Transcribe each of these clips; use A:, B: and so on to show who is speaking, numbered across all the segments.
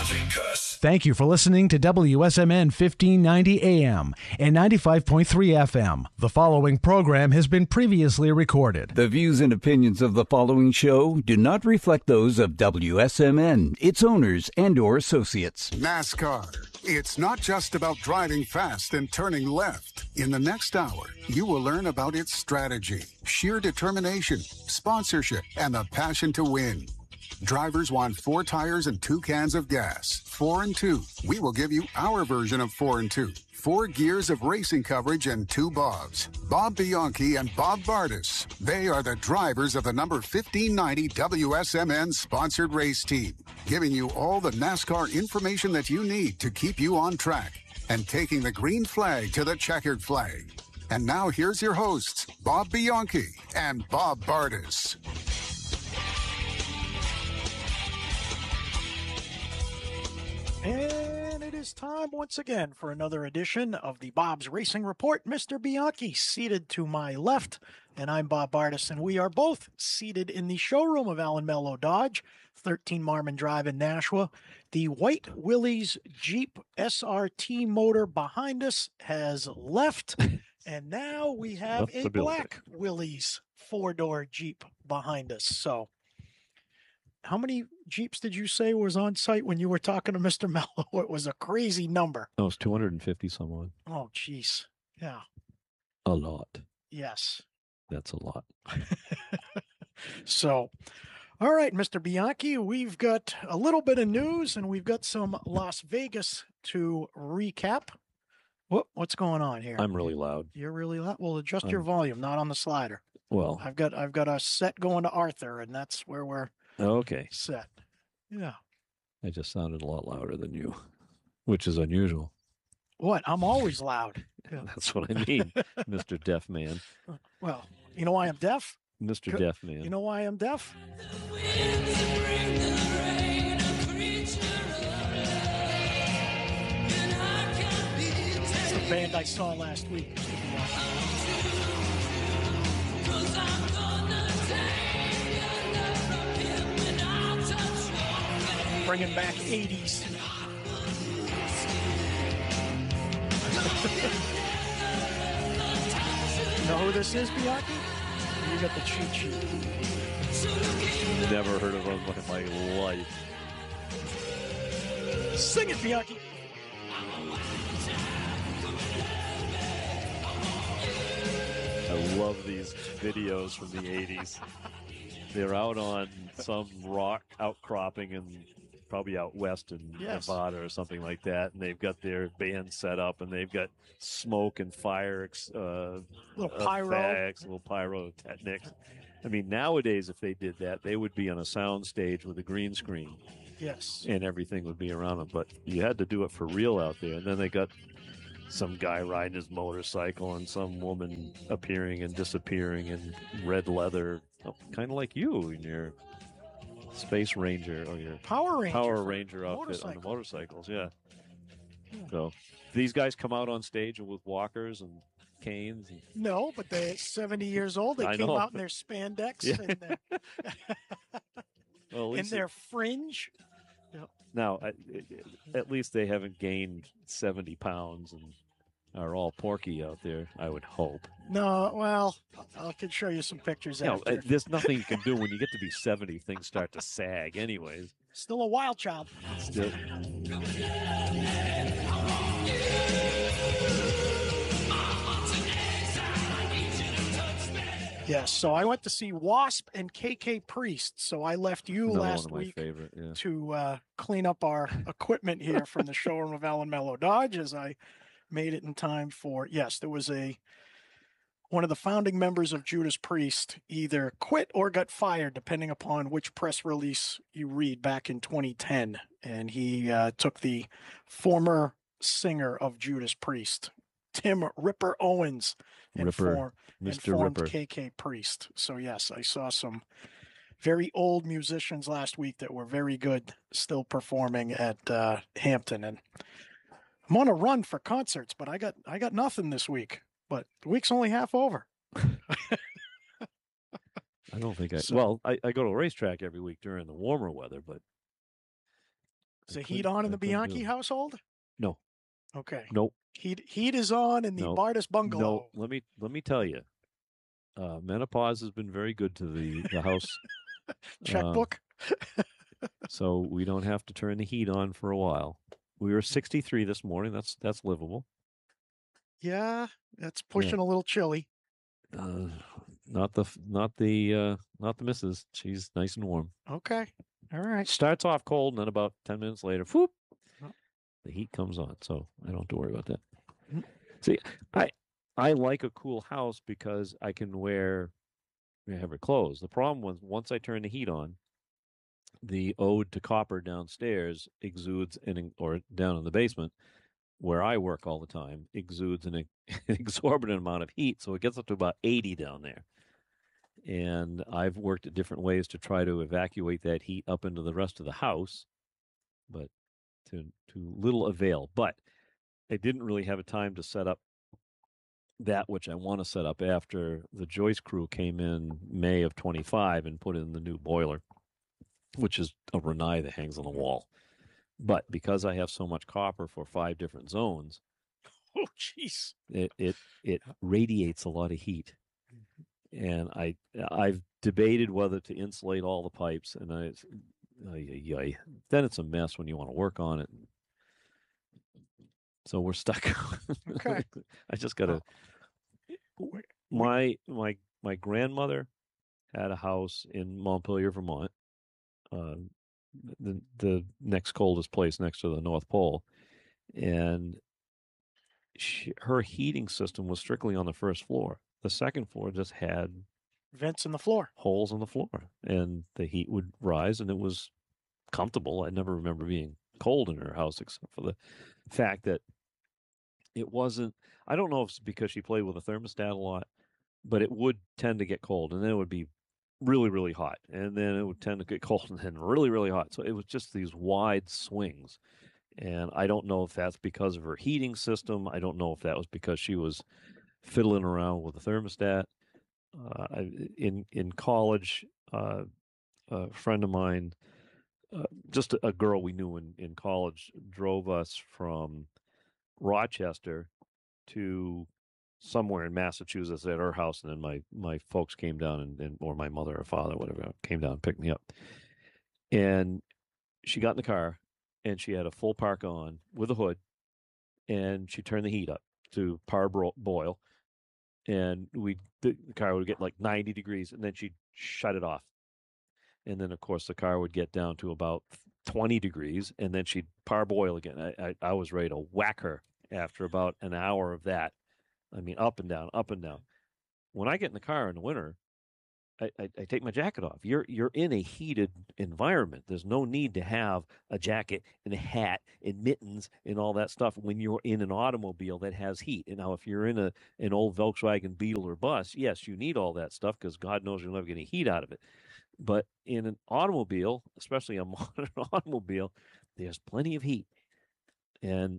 A: Thank you for listening to WSMN 1590 AM and 95.3 FM. The following program has been previously recorded.
B: The views and opinions of the following show do not reflect those of WSMN, its owners, and/or associates.
C: NASCAR. It's not just about driving fast and turning left. In the next hour, you will learn about its strategy, sheer determination, sponsorship, and the passion to win. Drivers want 4 tires and 2 cans of gas. 4 and 2. We will give you our version of 4 and 2. 4 gears of racing coverage and 2 Bobs. Bob Bianchi and Bob Bardis. They are the drivers of the number 1590 WSMN sponsored race team, giving you all the NASCAR information that you need to keep you on track and taking the green flag to the checkered flag. And now here's your hosts, Bob Bianchi and Bob Bardis.
D: And it is time once again for another edition of the Bob's Racing Report. Mr. Bianchi seated to my left, and I'm Bob Bardis, and we are both seated in the showroom of Allen Mello Dodge, 13 Marmon Drive in Nashua. The White Willys Jeep SRT motor behind us has left, and now we have a Black Willys 4-door Jeep behind us. So, how many Jeeps did you say was on site when you were talking to Mr. Mello? It was a crazy number.
E: No, it's 250 someone.
D: Oh, geez. Yeah.
E: A lot.
D: Yes.
E: That's a lot.
D: So, all right, Mr. Bianchi, we've got a little bit of news and we've got some Las Vegas to recap. What's going on here?
E: I'm really loud.
D: You're really loud? Well, adjust your volume, not on the slider.
E: Well,
D: I've got a set going to Arthur, and that's where we're
E: okay.
D: Set. Yeah.
E: I just sounded a lot louder than you, which is unusual.
D: What? I'm always loud. Yeah.
E: That's what I mean, Mr. Deaf Man.
D: Well, you know why I'm deaf?
E: Mr. Deaf Man.
D: You know why I'm deaf? It's the band I saw last week, Mr. Bianchi. Bringing back 80s. You know who this is, Bianchi? You got the cheat sheet.
E: Never heard of them in my life.
D: Sing it, Bianchi.
E: I love these videos from the 80s. They're out on some rock outcropping and probably out west in Nevada or something like that, and they've got their band set up, and they've got smoke and fire,
D: little
E: pyrotechnics. I mean, nowadays, if they did that, they would be on a sound stage with a green screen.
D: Yes.
E: And everything would be around them, but you had to do it for real out there. And then they got some guy riding his motorcycle and some woman appearing and disappearing in red leather, kind of like you in your Space Ranger or your
D: Power Ranger
E: outfit on the motorcycles. Yeah. So these guys come out on stage with walkers and canes.
D: No, but they're 70 years old. They came out in their spandex and in their fringe. Yep.
E: Now, at least they haven't gained 70 pounds and are all porky out there, I would hope.
D: No, well, I can show you some pictures after.
E: There's nothing you can do when you get to be 70. Things start to sag anyways.
D: Still a wild child.
E: Still.
D: Yes, so I went to see Wasp and KK Priest. So I left you last week to clean up our equipment here from the showroom of Allen Mello Dodge as I made it in time for, there was one of the founding members of Judas Priest either quit or got fired, depending upon which press release you read, back in 2010. And he took the former singer of Judas Priest, Tim Ripper Owens, and formed KK Priest. So yes, I saw some very old musicians last week that were very good, still performing at Hampton. And I'm on a run for concerts, but I got nothing this week. But the week's only half over.
E: I don't think I go to a racetrack every week during the warmer weather, but
D: Is the heat on in the Bianchi household?
E: No.
D: Okay.
E: Nope.
D: Heat is on in the Bardis bungalow.
E: No, let me tell you. Menopause has been very good to the house.
D: Checkbook.
E: So we don't have to turn the heat on for a while. We were 63 this morning. That's livable.
D: Yeah, that's pushing a little chilly.
E: Not the missus. She's nice and warm.
D: Okay. All right.
E: Starts off cold, and then about 10 minutes later, whoop, the heat comes on. So I don't have to worry about that. See, I like a cool house because I can wear heavy clothes. The problem was once I turn the heat on, the ode to copper downstairs exudes or down in the basement where I work all the time exudes an exorbitant amount of heat. So it gets up to about 80 down there. And I've worked at different ways to try to evacuate that heat up into the rest of the house, but to little avail. But I didn't really have a time to set up that which I want to set up after the Joyce crew came in May of 25 and put in the new boiler, which is a Rinnai that hangs on the wall. But because I have so much copper for 5 different zones,
D: oh jeez,
E: it radiates a lot of heat. And I've debated whether to insulate all the pipes, and then it's a mess when you want to work on it. So we're stuck.
D: Okay.
E: I just got to. My grandmother had a house in Montpelier, Vermont, the next coldest place next to the North Pole, and her heating system was strictly on the first floor. The second floor just had
D: vents in the floor,
E: holes in the floor, and the heat would rise, and it was comfortable. I never remember being cold in her house, except for the fact that it wasn't. I don't know if it's because she played with a thermostat a lot, but it would tend to get cold, and then it would be really, really hot, and then it would tend to get cold, and then really, really hot. So it was just these wide swings. And I don't know if that's because of her heating system. I don't know if that was because she was fiddling around with a thermostat. In college, a friend of mine, just a girl we knew in college, drove us from Rochester to somewhere in Massachusetts at her house, and then my folks came down or my mother or father, whatever, came down and picked me up. And she got in the car, and she had a full park on with a hood, and she turned the heat up to parboil, and the car would get like 90 degrees, and then she'd shut it off. And then, of course, the car would get down to about 20 degrees, and then she'd parboil again. I was ready to whack her after about an hour of that. I mean, up and down, up and down. When I get in the car in the winter, I take my jacket off. You're in a heated environment. There's no need to have a jacket and a hat and mittens and all that stuff when you're in an automobile that has heat. And now, if you're in an old Volkswagen Beetle or bus, yes, you need all that stuff because God knows you'll never get any heat out of it. But in an automobile, especially a modern automobile, there's plenty of heat. And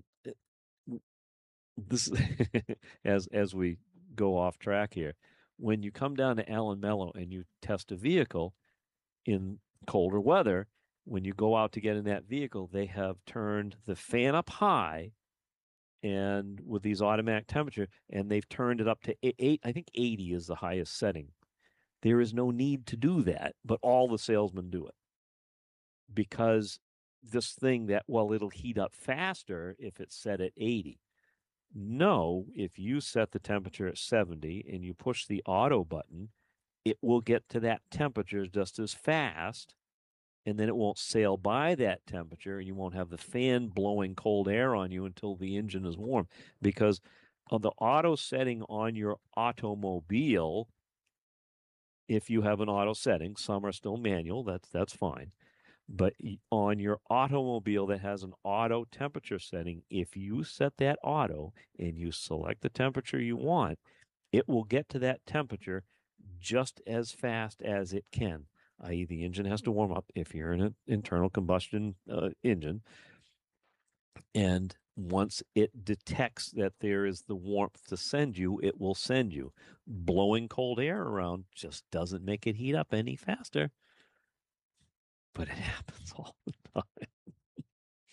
E: this, as we go off track here, when you come down to Allen Mello and you test a vehicle in colder weather, when you go out to get in that vehicle, they have turned the fan up high and with these automatic temperature, and they've turned it up to 8. I think 80 is the highest setting. There is no need to do that, but all the salesmen do it because this thing that, well, it'll heat up faster if it's set at 80. No, if you set the temperature at 70 and you push the auto button, it will get to that temperature just as fast, and then it won't sail by that temperature, and you won't have the fan blowing cold air on you until the engine is warm. Because of the auto setting on your automobile, if you have an auto setting, some are still manual, that's fine. But on your automobile that has an auto temperature setting, if you set that auto and you select the temperature you want, it will get to that temperature just as fast as it can, i.e. the engine has to warm up if you're in an internal combustion engine. And once it detects that there is the warmth to send you, it will send you. Blowing cold air around just doesn't make it heat up any faster. But it happens all the time.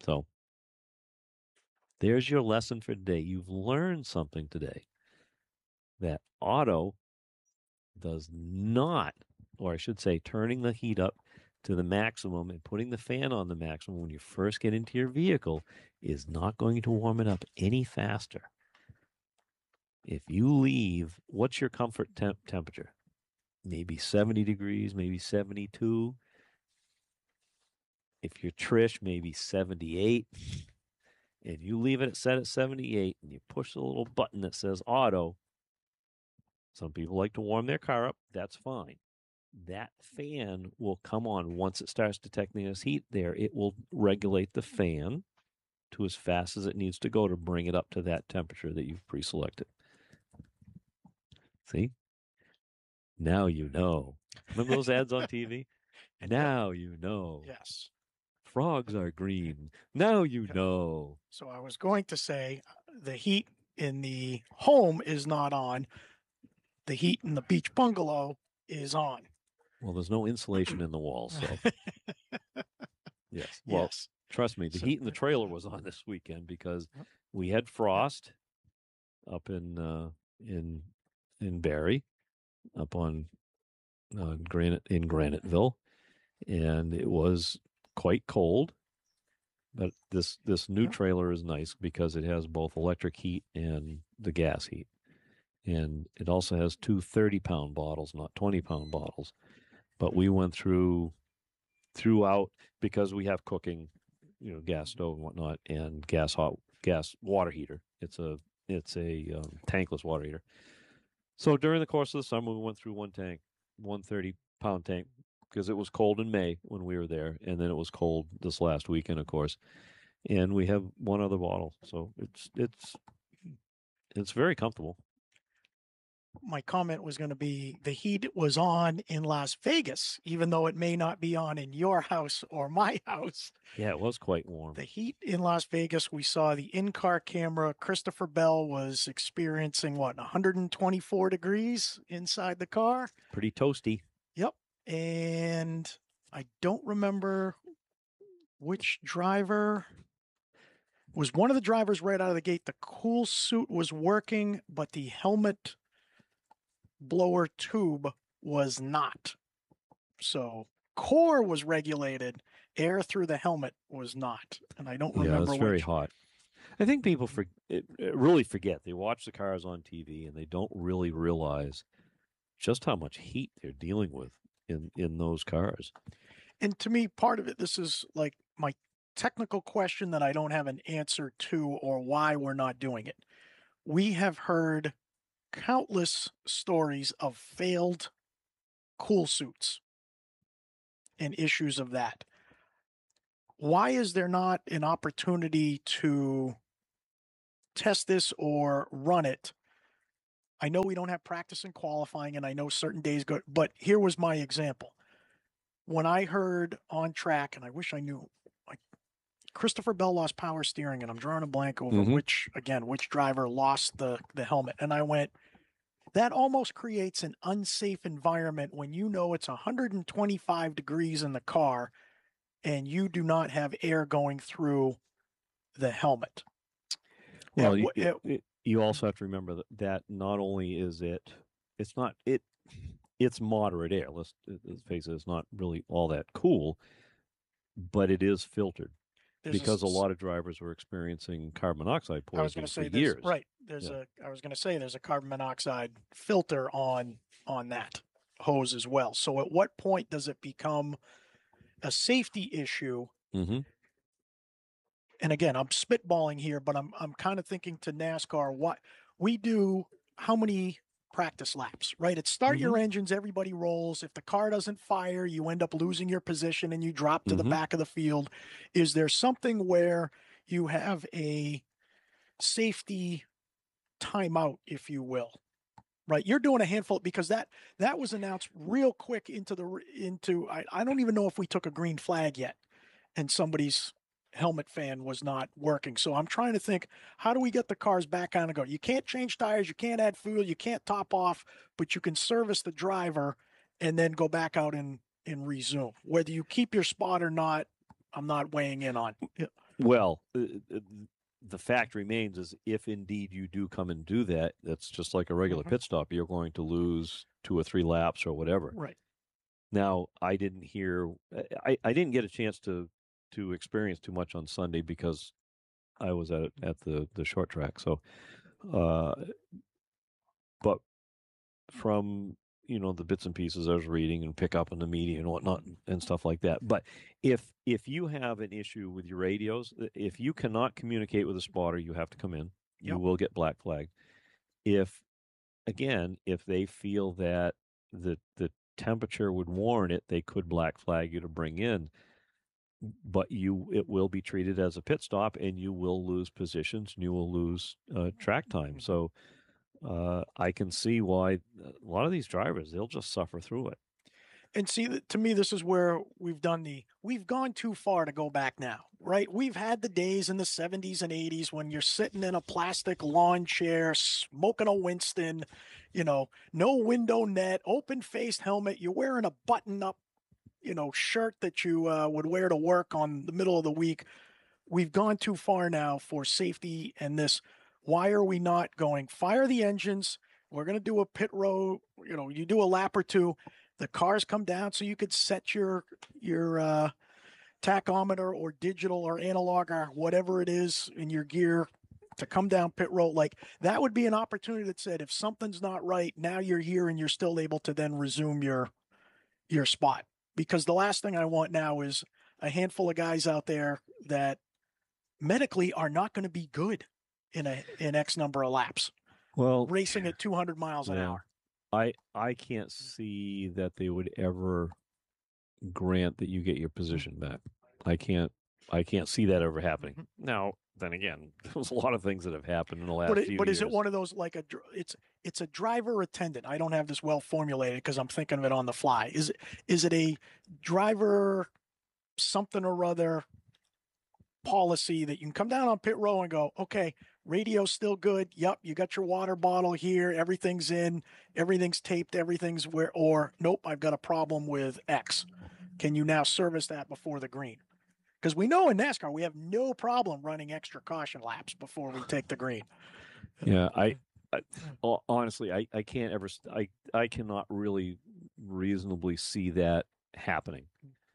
E: So there's your lesson for today. You've learned something today, that auto does not, or I should say, turning the heat up to the maximum and putting the fan on the maximum when you first get into your vehicle is not going to warm it up any faster. If you leave, what's your comfort temperature? Maybe 70 degrees, maybe 72. If you're Trish, maybe 78. And you leave it set at 78 and you push the little button that says auto. Some people like to warm their car up. That's fine. That fan will come on once it starts detecting this heat there. It will regulate the fan to as fast as it needs to go to bring it up to that temperature that you've pre-selected. See? Now you know. Remember those ads on TV? Now you know.
D: Yes.
E: Frogs are green. Now you know.
D: So I was going to say the heat in the home is not on. The heat in the beach bungalow is on.
E: Well, there's no insulation in the walls, so. Yes. Well,
D: yes.
E: Trust me, the heat in the trailer was on this weekend because we had frost up in Barrie, up on Graniteville, and it was quite cold. But this new trailer is nice because it has both electric heat and the gas heat. And it also has two 30-pound bottles, not 20-pound bottles. But we went throughout, because we have cooking, gas stove and whatnot, and gas water heater. It's a tankless water heater. So during the course of the summer, we went through one 30-pound tank, because it was cold in May when we were there, and then it was cold this last weekend, of course. And we have one other bottle, so it's very comfortable.
D: My comment was going to be the heat was on in Las Vegas, even though it may not be on in your house or my house.
E: Yeah, it was quite warm.
D: The heat in Las Vegas, we saw the in-car camera. Christopher Bell was experiencing, 124 degrees inside the car?
E: Pretty toasty.
D: Yep. And I don't remember which driver. Was one of the drivers right out of the gate. The cool suit was working, but the helmet blower tube was not. So core was regulated, air through the helmet was not. And I don't remember.
E: Yeah, it's very hot. I think people really forget. They watch the cars on TV and they don't really realize just how much heat they're dealing with in those cars.
D: And to me, part of it, this is like my technical question that I don't have an answer to, or why we're not doing it. We have heard countless stories of failed cool suits and issues of that. Why is there not an opportunity to test this or run it? I know we don't have practice and qualifying, and I know certain days go, but here was my example. When I heard on track, and I wish I knew, Christopher Bell lost power steering, and I'm drawing a blank over which driver lost the helmet. And I went, that almost creates an unsafe environment when you know it's 125 degrees in the car and you do not have air going through the helmet.
E: Well, you also have to remember that not only is it's moderate air. Let's face it, it's not really all that cool, but it is filtered. Because a lot of drivers were experiencing carbon monoxide poisoning for years.
D: Right. I was going to say there's a carbon monoxide filter on that hose as well. So at what point does it become a safety issue?
E: Mm-hmm.
D: And again, I'm spitballing here, but I'm kind of thinking to NASCAR, what we do, how many practice laps, right? It's start your engines, everybody rolls. If the car doesn't fire, you end up losing your position and you drop to the back of the field. Is there something where you have a safety timeout, if you will? Right, you're doing a handful, because that was announced real quick into I don't even know if we took a green flag yet, and somebody's helmet fan was not working. So I'm trying to think, how do we get the cars back on and go? You can't change tires, you can't add fuel, you can't top off, but you can service the driver and then go back out and resume. Whether you keep your spot or not, I'm not weighing in on.
E: Well, the fact remains is if indeed you do come and do that, that's just like a regular pit stop. You're going to lose 2 or 3 laps or whatever.
D: Right.
E: Now, I didn't get a chance to experience too much on Sunday because I was at the short track. So, but from the bits and pieces I was reading and pick up on the media and whatnot and stuff like that. But if you have an issue with your radios, if you cannot communicate with a spotter, you have to come in. You will get black flagged. If they feel that the temperature would warrant it, they could black flag you to bring in. But it will be treated as a pit stop, and you will lose positions and you will lose track time. So I can see why a lot of these drivers, they'll just suffer through it.
D: And see, to me, this is where we've gone too far to go back now, right? We've had the days in the 70s and 80s when you're sitting in a plastic lawn chair, smoking a Winston, no window net, open-faced helmet. You're wearing a button-up, shirt that you would wear to work on the middle of the week. We've gone too far now for safety and this. Why are we not going, fire the engines? We're going to do a pit road. You do a lap or two. The cars come down so you could set your tachometer or digital or analog or whatever it is in your gear to come down pit road. Like that would be an opportunity that said, if something's not right, now you're here and you're still able to then resume your spot. Because the last thing I want now is a handful of guys out there that medically are not going to be good in X number of laps.
E: Well,
D: racing at 200 miles an hour.
E: I can't see that they would ever grant that you get your position back. I can't see that ever happening. Now, then again, there's a lot of things that have happened in the last few years.
D: But is it one of those like it's a driver attendant? I don't have this well formulated because I'm thinking of it on the fly. Is it a driver something or other policy that you can come down on pit row and go, okay, radio's still good. Yep, you got your water bottle here. Everything's in. Everything's taped. Everything's where. Or nope, I've got a problem with X. Can you now service that before the green? Because we know in NASCAR we have no problem running extra caution laps before we take the green.
E: Yeah, I honestly I can't ever I cannot really reasonably see that happening.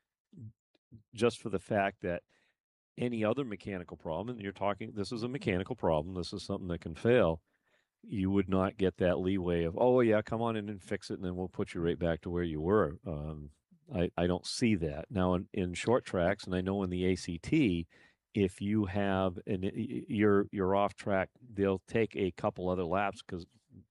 E: Just for the fact that any other mechanical problem, and you're talking, this is a mechanical problem, this is something that can fail, you would not get that leeway of, oh, yeah, come on in and fix it, and then we'll put you right back to where you were. I don't see that. Now, in short tracks, and I know in the ACT, if you have, you're off track, they'll take a couple other laps, because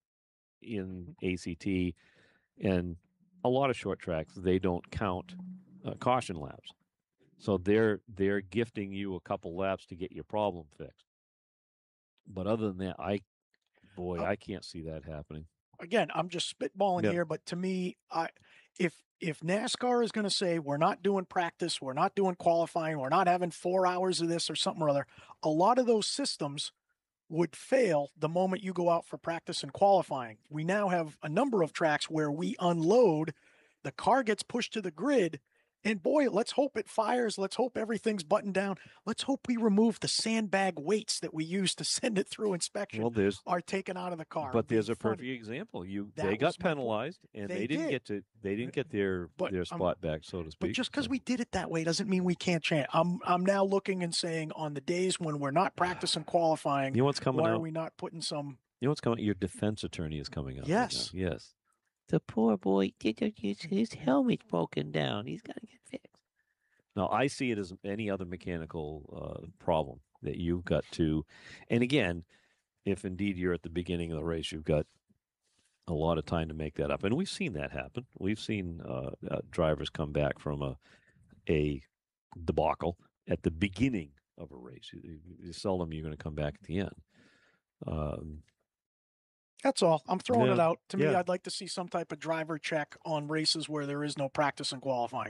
E: in ACT and a lot of short tracks, they don't count caution laps. So they're gifting you a couple laps to get your problem fixed. But other than that, I can't see that happening.
D: Again, I'm just spitballing here, but to me, if NASCAR is going to say we're not doing practice, we're not doing qualifying, we're not having 4 hours of this or something or other, a lot of those systems would fail the moment you go out for practice and qualifying. We now have a number of tracks where we unload, the car gets pushed to the grid, and boy, let's hope it fires. Let's hope everything's buttoned down. Let's hope we remove the sandbag weights that we use to send it through inspection are taken out of the car.
E: But there's a perfect example. They got penalized, and they didn't get their spot back, so to speak.
D: But just because we did it that way doesn't mean we can't change. I'm now looking and saying, on the days when we're not practicing qualifying,
E: you know what's coming
D: why
E: out?
D: Are we not putting some?
E: You know what's coming? Your defense attorney is coming out.
D: Yes.
E: Right now. Yes.
F: The poor boy, his helmet's broken down. He's got to get fixed.
E: No, I see it as any other mechanical problem that you've got to, and again, if indeed you're at the beginning of the race, you've got a lot of time to make that up. And we've seen that happen. We've seen drivers come back from a debacle at the beginning of a race. Seldom you're going to come back at the end.
D: That's all. I'm throwing it out. To me, I'd like to see some type of driver check on races where there is no practice and qualifying.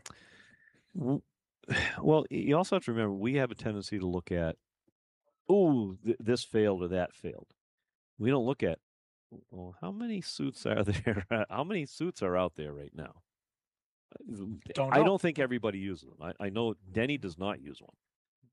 E: Well, you also have to remember, we have a tendency to look at, this failed or that failed. We don't look at, well, how many suits are there? How many suits are out there right now? I don't think everybody uses them. I know Denny does not use one.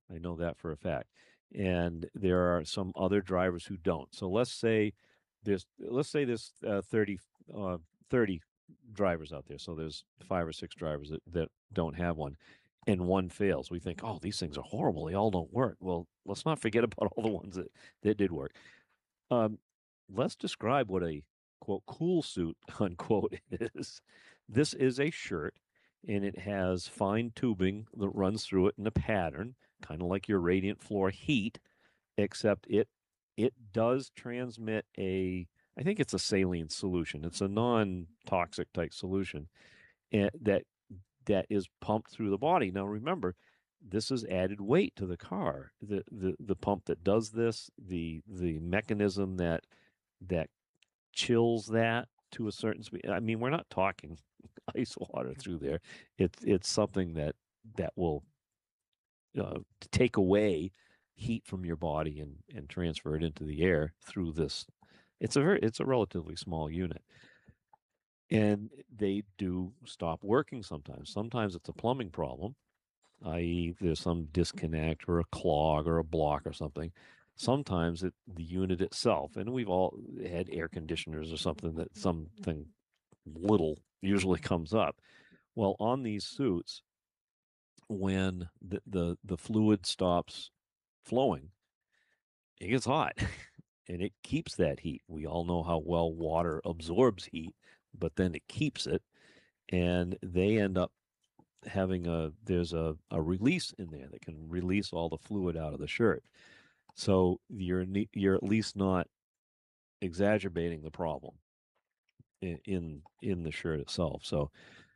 E: I know that for a fact. And there are some other drivers who don't. So let's say there's 30 drivers out there. So there's 5 or 6 drivers that don't have one, and one fails. We think, oh, these things are horrible. They all don't work. Well, let's not forget about all the ones that did work. Let's describe what a, quote, cool suit, unquote, is. This is a shirt, and it has fine tubing that runs through it in a pattern, kind of like your radiant floor heat, except it does transmit I think it's a saline solution. It's a non-toxic type solution, and that is pumped through the body. Now, remember, this is added weight to the car. The pump that does this, the mechanism that chills that to a certain speed. I mean, we're not talking ice water through there. It's something that will take away heat from your body and transfer it into the air through this. It's a relatively small unit. And they do stop working sometimes. Sometimes it's a plumbing problem, i.e. there's some disconnect or a clog or a block or something. Sometimes the unit itself, and we've all had air conditioners or something that something little usually comes up. Well, on these suits, when the fluid stops flowing, it gets hot and it keeps that heat. We all know how well water absorbs heat, but then it keeps it, and they end up having there's a release in there that can release all the fluid out of the shirt. So you're at least not exacerbating the problem in the shirt itself. So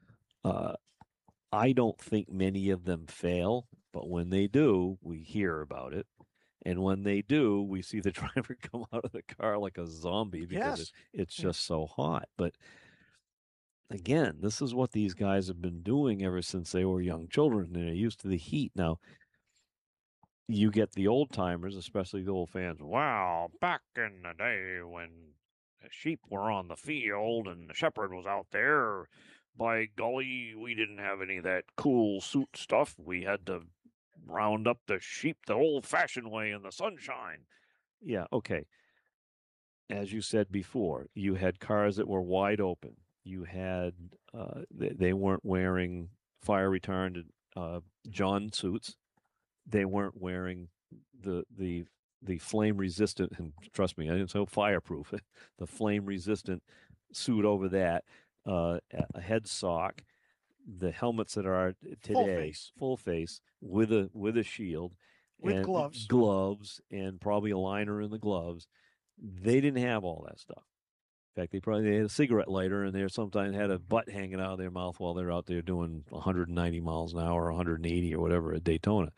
E: I don't think many of them fail, but when they do, we hear about it. And when they do, we see the driver come out of the car like a zombie because it's just so hot. But again, this is what these guys have been doing ever since they were young children, and they're used to the heat. Now, you get the old timers, especially the old fans. Wow, back in the day when the sheep were on the field and the shepherd was out there, by golly, we didn't have any of that cool suit stuff. We had to round up the sheep the old-fashioned way in the sunshine. Yeah, okay. As you said before, you had cars that were wide open. You had they weren't wearing fire retardant John suits. They weren't wearing the flame resistant, and trust me, I didn't say fireproof. The flame resistant suit over that, a head sock, the helmets that are today, full face with a shield,
D: with
E: and gloves, and probably a liner in the gloves. They didn't have all that stuff. In fact, they had a cigarette lighter, and they sometimes had a butt hanging out of their mouth while they're out there doing 190 miles an hour, 180 or whatever at Daytona.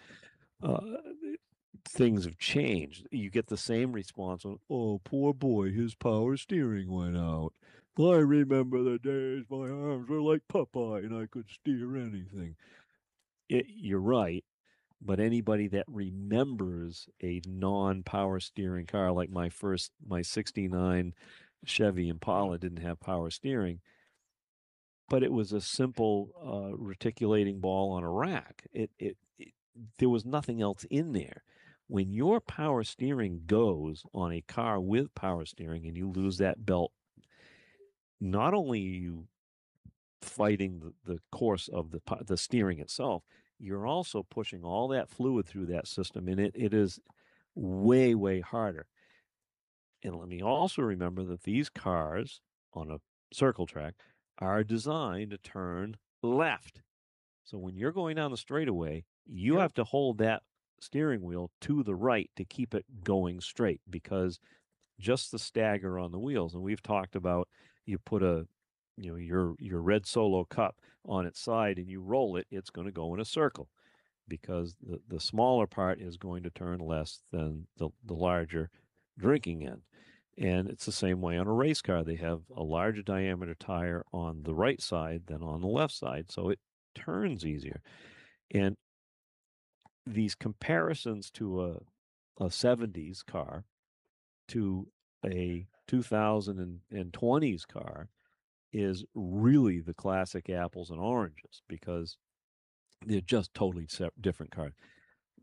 E: Things have changed. You get the same response on, oh, poor boy, his power steering went out. I remember the days my arms were like Popeye and I could steer anything. You're right, but anybody that remembers a non-power steering car, like my 69 Chevy Impala didn't have power steering, but it was a simple reticulating ball on a rack. There was nothing else in there. When your power steering goes on a car with power steering and you lose that belt, not only are you fighting the course of the steering itself, you're also pushing all that fluid through that system, and it is way, way harder. And let me also remember that these cars on a circle track are designed to turn left. So when you're going down the straightaway, you have to hold that steering wheel to the right to keep it going straight, because just the stagger on the wheels. And we've talked about, you put your red Solo Cup on its side and you roll it, it's going to go in a circle, because the smaller part is going to turn less than the larger drinking end. And it's the same way on a race car. They have a larger diameter tire on the right side than on the left side, so it turns easier. And these comparisons to a 70s car to a 2020s car is really the classic apples and oranges, because they're just totally different cars.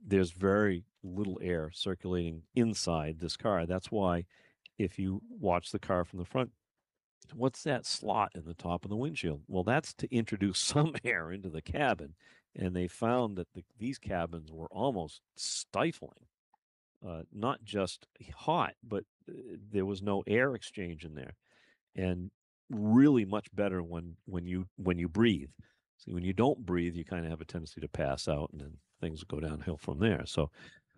E: there's very little air circulating inside this car. That's why if you watch the car from the front, what's that slot in the top of the windshield? Well, that's to introduce some air into the cabin. And they found that these cabins were almost stifling. Not just hot, but there was no air exchange in there. And really much better when you breathe. See, when you don't breathe, you kind of have a tendency to pass out, and then things go downhill from there. So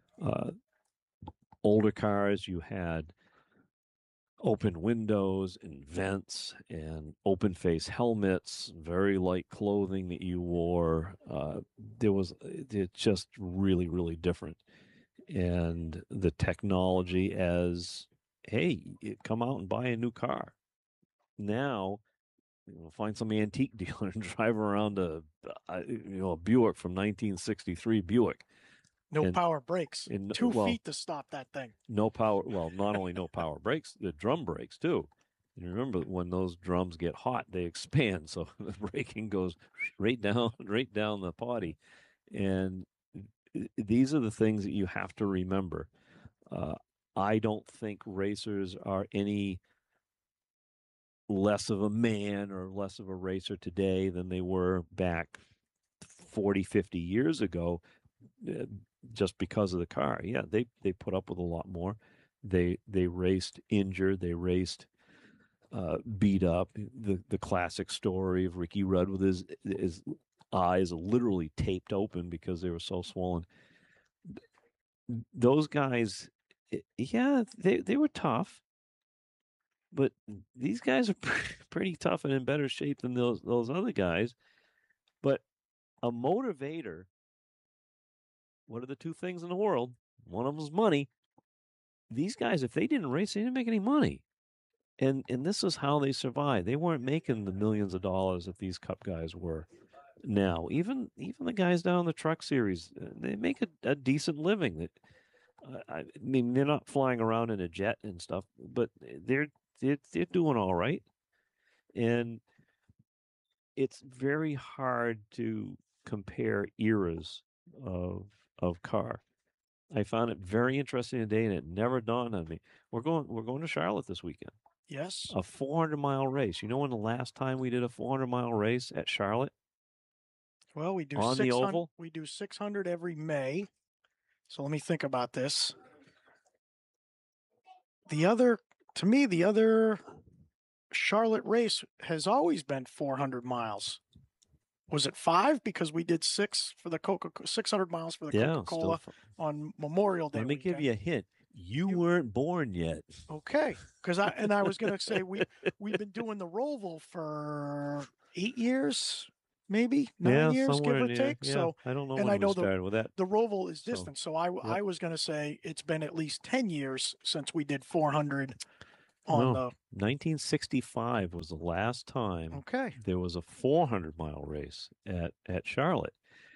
E: older cars, you had open windows and vents and open face helmets, very light clothing that you wore. It's just really, really different. And the technology as, hey, come out and buy a new car. Now, find some antique dealer and drive around a Buick from 1963 Buick.
D: No power brakes. 2 feet to stop that thing.
E: No power. Well, not only no power brakes, the drum brakes too. And remember, when those drums get hot, they expand, so the braking goes right down the potty. And these are the things that you have to remember. I don't think racers are any less of a man or less of a racer today than they were back 40, 50 years ago. Just because of the car. Yeah, they put up with a lot more. They raced injured. They raced beat up. The classic story of Ricky Rudd with his eyes literally taped open because they were so swollen. Those guys, yeah, they were tough, but these guys are pretty tough and in better shape than those other guys. But a motivator, what are the two things in the world? One of them is money. These guys, if they didn't race, they didn't make any money. And this is how they survived. They weren't making the millions of dollars that these Cup guys were now. Even the guys down in the Truck Series, they make a decent living. I mean, they're not flying around in a jet and stuff, but they're doing all right. And it's very hard to compare eras of car. I found it very interesting today, and it never dawned on me. We're going to Charlotte this weekend.
D: Yes.
E: A 400-mile race. You know when the last time we did a 400-mile race at Charlotte?
D: Well, we do
E: on the oval.
D: We do 600 every May. So let me think about this. The other Charlotte race has always been 400 miles. Was it 5? Because we did 6 for the 600 miles for the Coca-Cola on Memorial Day.
E: Let me give you a hint. You weren't born yet.
D: Okay, because I was going to say we've been doing the Roval for 8 years, maybe 9 years, give or take.
E: Yeah.
D: So
E: I don't know
D: and
E: when
D: I know
E: we started with that.
D: The Roval is distant, so I was going to say it's been at least 10 years since we did 400 on the
E: 1965 was the last time.
D: Okay.
E: There was a 400-mile race at Charlotte,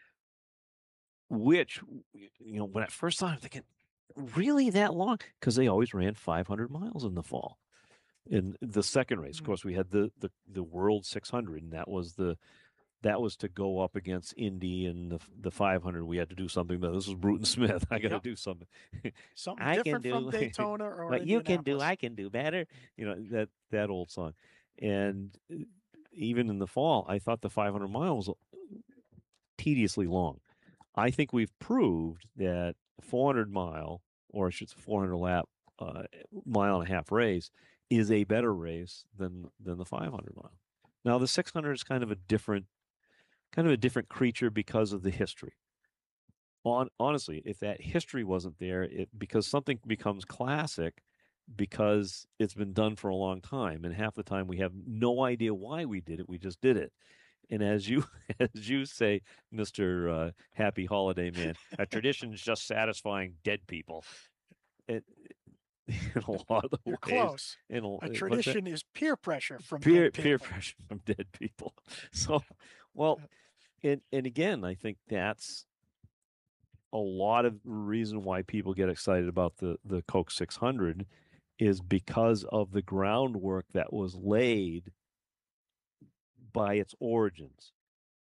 E: which, when I first saw it, I'm thinking, really that long? Because they always ran 500 miles in the fall. In the second race, of course, we had the World 600, and that was to go up against Indy, and the 500. We had to do something. But this was Bruton Smith. I got to do something.
D: Something different from Daytona or
F: what you can do, I can do better.
E: That old song. And even in the fall, I thought the 500 miles tediously long. I think we've proved that 400 mile, or I should say 400 lap, mile and a half race is a better race than the 500 mile. Now the 600 is kind of a different creature because of the history. Honestly, if that history wasn't there, because something becomes classic because it's been done for a long time, and half the time we have no idea why we did it. We just did it. And as you say, Mr. Happy Holiday Man, a tradition is just satisfying dead people. In a lot of the
D: You're
E: ways,
D: close. A tradition is peer pressure from
E: peer pressure from dead people. So, well, and again, I think that's a lot of reason why people get excited about the Coke 600 is because of the groundwork that was laid by its origins.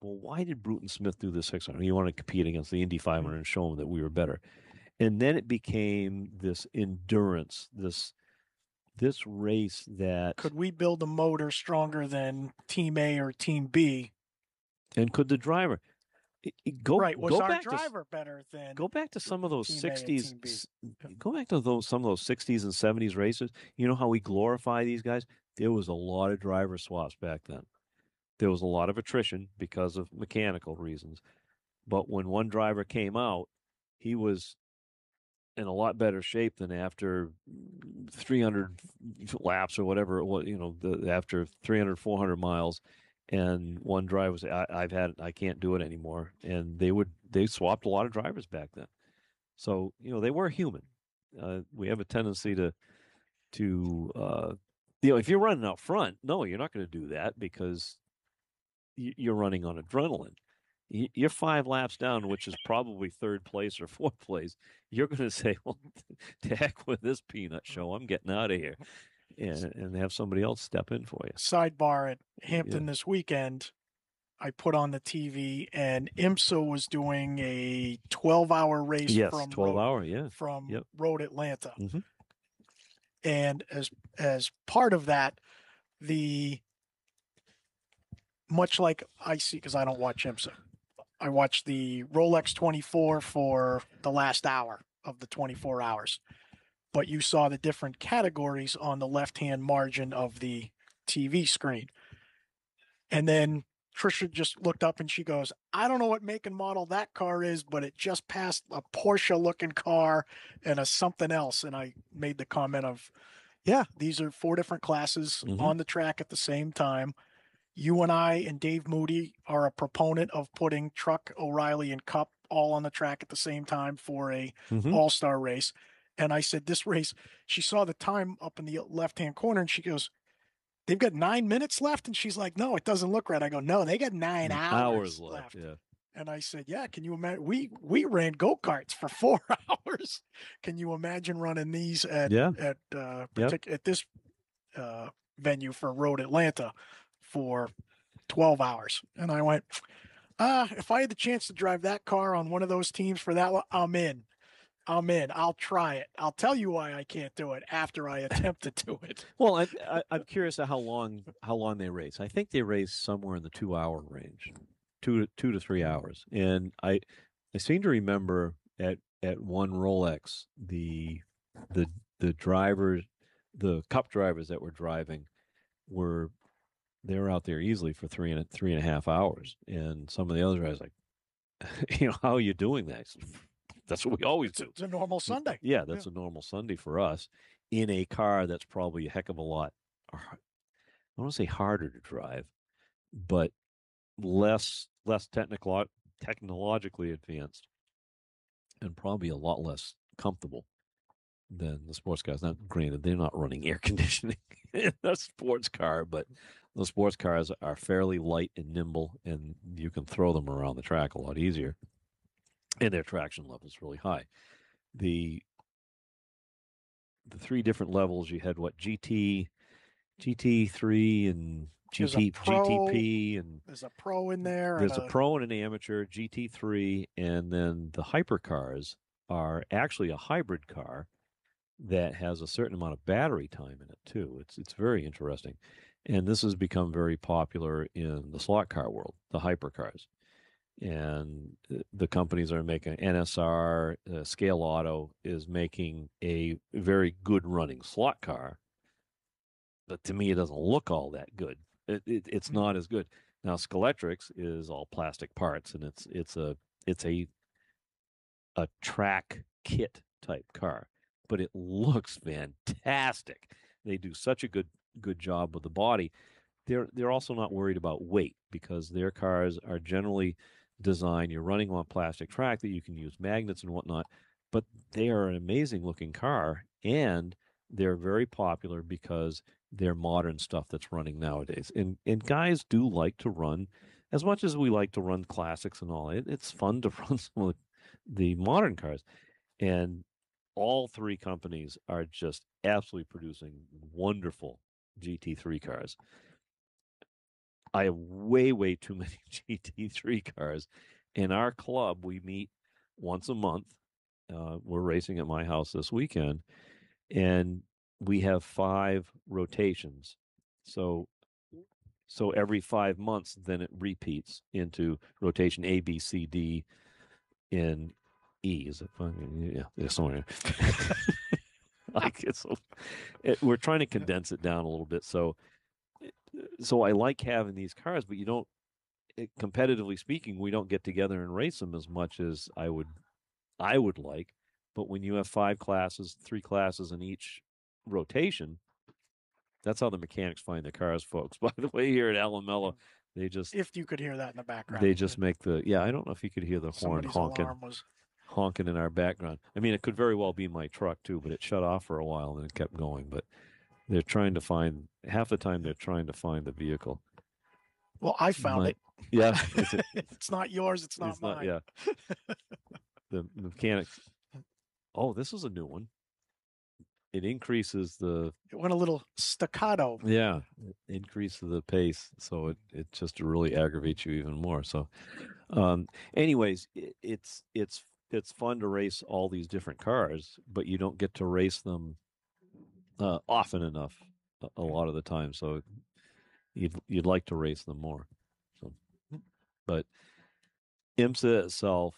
E: well, why did Bruton Smith do the 600? You want to compete against the Indy 500 and show them that we were better. And then it became this endurance, this race that...
D: Could we build a motor stronger than Team A or Team B?
E: And could the driver...
D: Was our driver better than...
E: Go back to some of those 60s. Go back to some of those 60s and 70s races. You know how we glorify these guys? There was a lot of driver swaps back then. There was a lot of attrition because of mechanical reasons. But when one driver came out, he was in a lot better shape than after 300 laps or whatever it was, after 300, 400 miles. And one driver would say, I can't do it anymore. And they swapped a lot of drivers back then. So, they were human. We have a tendency to if you're running out front, no, you're not going to do that because you're running on adrenaline. You're 5 laps down, which is probably 3rd place or 4th place. You're going to say, well, to heck with this peanut show. I'm getting out of here. And have somebody else step in for you.
D: Sidebar, at Hampton this weekend, I put on the TV, and IMSA was doing a 12-hour race from Road Atlanta.
E: Mm-hmm.
D: And as part of that, much like I see, because I don't watch IMSA, I watched the Rolex 24 for the last hour of the 24 hours. But you saw the different categories on the left-hand margin of the TV screen. And then Trisha just looked up and she goes, I don't know what make and model that car is, but it just passed a Porsche-looking car and a something else. And I made the comment of, yeah, these are 4 different classes on the track at the same time. You and I and Dave Moody are a proponent of putting Truck, O'Reilly, and Cup all on the track at the same time for a all-star race. And I said, this race, she saw the time up in the left-hand corner, and she goes, they've got 9 minutes left? And she's like, no, it doesn't look right. I go, no, they got 9 hours left.
E: Yeah.
D: And I said, yeah, can you imagine? We ran go-karts for 4 hours. Can you imagine running these at this venue for Road Atlanta for 12 hours? And I went, if I had the chance to drive that car on one of those teams for that, I'm in. I'll try it. I'll tell you why I can't do it after I attempt to do it.
E: Well, I'm curious how long they race. I think they race somewhere in the 2-hour range, 2 to 3 hours. And I seem to remember at one Rolex the drivers, the Cup drivers that were driving they were out there easily for 3.5 hours, and some of the other guys like, how are you doing that? That's what we always do.
D: It's a normal Sunday.
E: Yeah, that's a normal Sunday for us in a car that's probably a heck of a lot, I don't want to say harder to drive, but less technologically advanced and probably a lot less comfortable than the sports cars. Now, granted, they're not running air conditioning in a sports car, but the sports cars are fairly light and nimble, and you can throw them around the track a lot easier. And their traction level is really high. The 3 different levels, you had GT, GT3, and GTP, and
D: there's a pro in there.
E: There's a pro and an amateur, GT3, and then the hypercars are actually a hybrid car that has a certain amount of battery time in it too. It's very interesting, and this has become very popular in the slot car world, the hypercars. And the companies are making NSR, Scale Auto is making a very good running slot car, but to me it doesn't look all that good. It's not as good. Now Scalextric is all plastic parts, and it's a track kit type car, but it looks fantastic. They do such a good job with the body. They're also not worried about weight because their cars are generally designed. You're running on plastic track that you can use magnets and whatnot, but they are an amazing looking car, and they're very popular because they're modern stuff that's running nowadays. And guys do like to run, as much as we like to run classics and all. It's fun to run some of the modern cars, and all 3 companies are just absolutely producing wonderful GT3 cars. I have way too many GT3 cars. In our club, we meet once a month. We're racing at my house this weekend, and we have 5 rotations. So every 5 months, then it repeats into rotation A, B, C, D, and E. Is it fun? Yeah, somewhere. We're trying to condense it down a little bit. So I like having these cars, but you don't, competitively speaking, we don't get together and race them as much as I would like. But when you have 5 classes, 3 classes in each rotation, that's how the mechanics find the cars, folks. By the way, here at Alan Mello, they just,
D: if you could hear that in the background,
E: they just make the, I don't know if you could hear the horn honking in our background. I mean, it could very well be my truck too, but it shut off for a while and it kept going. But they're trying to find, half the time they're trying to find the vehicle.
D: Well, I found it.
E: Yeah.
D: It's not yours. It's not mine.
E: Yeah. The mechanics. Oh, this is a new one. It increases the...
D: It went a little staccato.
E: Yeah. It increases the pace. So it just really aggravates you even more. So anyways, it's fun to race all these different cars, but you don't get to race them often enough a lot of the time. So you'd like to race them more. So, but IMSA itself,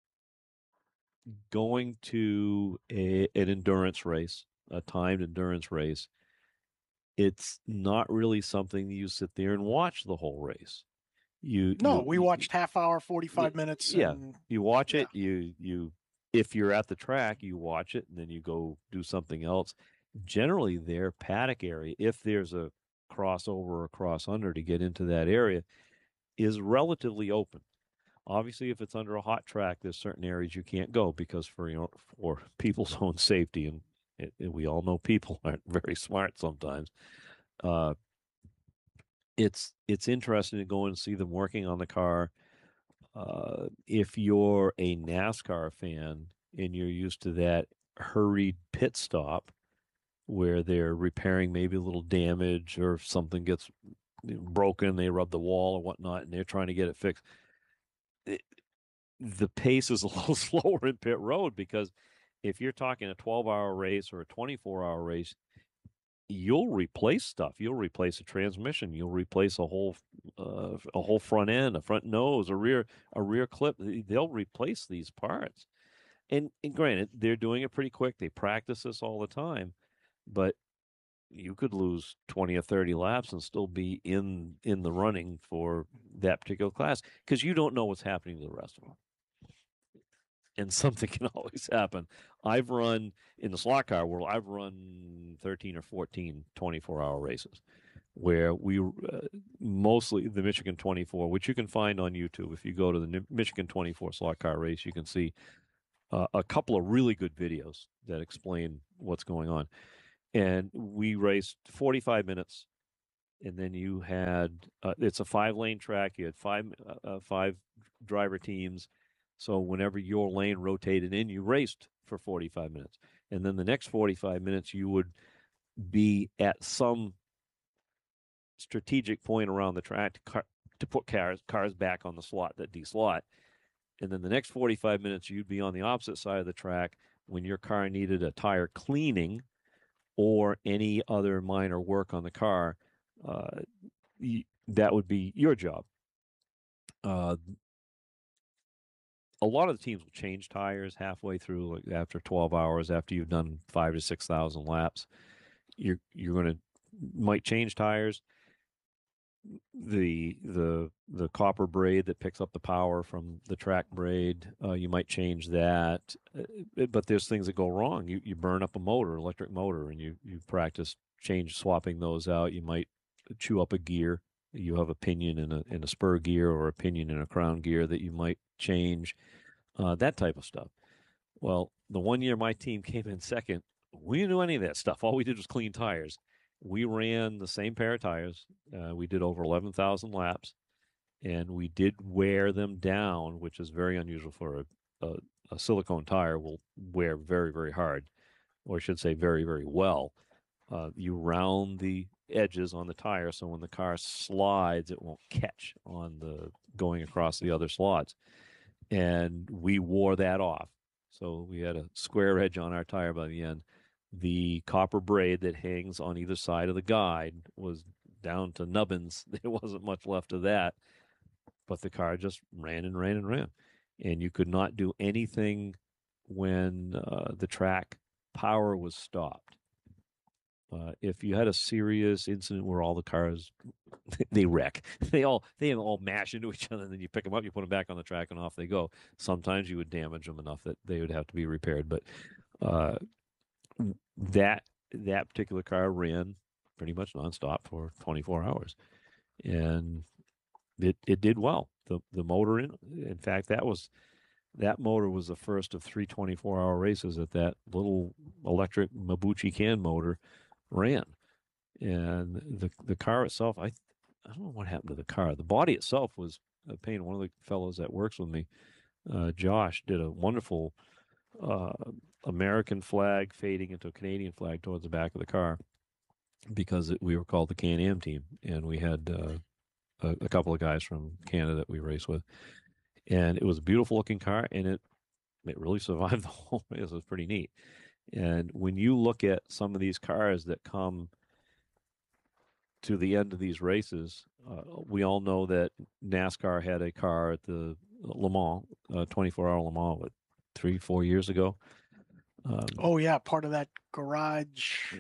E: going to an endurance race, a timed endurance race, it's not really something you sit there and watch the whole race.
D: We watched half hour, 45 minutes.
E: Yeah, you watch it. You if you're at the track, you watch it, and then you go do something else. Generally, their paddock area, if there's a crossover or cross under to get into that area, is relatively open. Obviously, if it's under a hot track, there's certain areas you can't go because for people's own safety, and we all know people aren't very smart sometimes. It's interesting to go and see them working on the car. If you're a NASCAR fan and you're used to that hurried pit stop where they're repairing maybe a little damage or if something gets broken, they rub the wall or whatnot, and they're trying to get it fixed. The pace is a little slower in pit road because if you're talking a 12-hour race or a 24-hour race, you'll replace stuff. You'll replace a transmission. You'll replace a whole front end, a front nose, a rear clip. They'll replace these parts. And granted, they're doing it pretty quick. They practice this all the time, but you could lose 20 or 30 laps and still be in the running for that particular class because you don't know what's happening to the rest of them. And something can always happen. I've run, in the slot car world, I've run 13 or 14 24-hour races where we mostly the Michigan 24, which you can find on YouTube. If you go to the Michigan 24 slot car race, you can see a couple of really good videos that explain what's going on. And we raced 45 minutes, and then you had it's a 5-lane track. You had five driver teams. So whenever your lane rotated in, you raced for 45 minutes. And then the next 45 minutes, you would be at some strategic point around the track to put cars back on the slot that deslot. And then the next 45 minutes, you'd be on the opposite side of the track when your car needed a tire cleaning or any other minor work on the car. That would be your job. A lot of the teams will change tires halfway through, like after 12 hours, after you've done 5,000 to 6,000 laps. You're might change tires. The copper braid that picks up the power from the track braid, you might change that. But there's things that go wrong. You burn up a motor, electric motor, and you practice swapping those out. You might chew up a gear. You have a pinion in a spur gear or a pinion in a crown gear that you might change, that type of stuff. Well, the one year my team came in second, we didn't do any of that stuff. All we did was clean tires. We ran the same pair of tires. We did over 11,000 laps, and we did wear them down, which is very unusual for a silicone tire. Will wear very, very hard, or I should say very, very well. You round edges on the tire, so when the car slides, it won't catch on the going across the other slots. And we wore that off. So we had a square edge on our tire by the end. The copper braid that hangs on either side of the guide was down to nubbins. There wasn't much left of that. But the car just ran and ran and ran. And you could not do anything when the track power was stopped. If you had a serious incident where all the cars, they wreck. They all mash into each other, and then you pick them up, you put them back on the track, and off they go. Sometimes you would damage them enough that they would have to be repaired. But that particular car ran pretty much nonstop for 24 hours, and it did well. The motor, in fact, that motor was the first of 3 24-hour races that little electric Mabuchi can motor ran. And the car itself, I don't know what happened to the car. The body itself was a pain. One of the fellows that works with me, Josh, did a wonderful American flag fading into a Canadian flag towards the back of the car, because we were called the Can-Am team, and we had a couple of guys from Canada that we raced with. And it was a beautiful looking car, and it really survived the whole race. It was pretty neat. And when you look at some of these cars that come to the end of these races, we all know that NASCAR had a car at the Le Mans, 24-hour Le Mans, 3-4 years ago.
D: Part of that garage.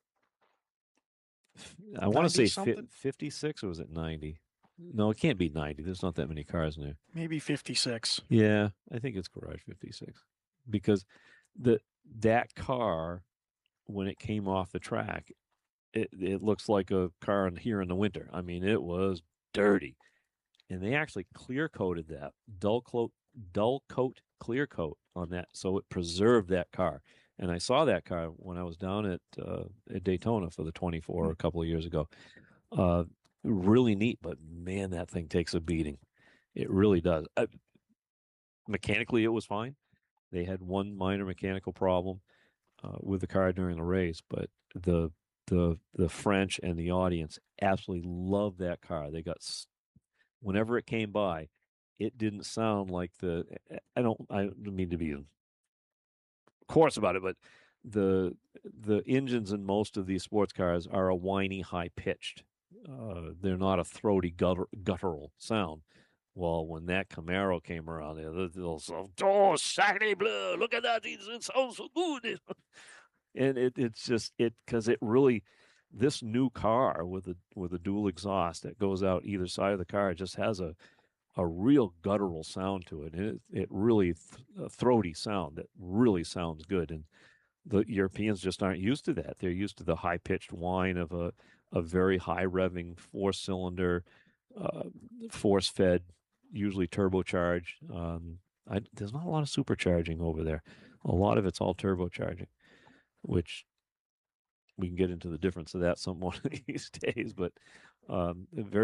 E: I want to say 56, or was it 90? No, it can't be 90. There's not that many cars in there.
D: Maybe 56.
E: Yeah, I think it's garage 56, because that car, when it came off the track, it looks like a car here in the winter. I mean, it was dirty, and they actually clear coated that dull coat clear coat on that, so it preserved that car. And I saw that car when I was down at Daytona for the 24 a couple of years ago. Really neat, but man, that thing takes a beating. It really does. Mechanically, it was fine. They had one minor mechanical problem with the car during the race, but the French and the audience absolutely loved that car. They got, whenever it came by, it didn't sound like I don't mean to be coarse about it, but the engines in most of these sports cars are a whiny, high pitched. They're not a throaty, guttural sound. Well, when that Camaro came around, they'll say, "Oh, sacre bleu! Look at that! It sounds so good." And it's just because it really, this new car with a dual exhaust that goes out either side of the car, it just has a real guttural sound to it, and it really a throaty sound that really sounds good. And the Europeans just aren't used to that. They're used to the high pitched whine of a very high revving 4-cylinder, force fed, usually turbocharged. There's not a lot of supercharging over there. A lot of it's all turbocharging, which we can get into the difference of that some one of these days. But very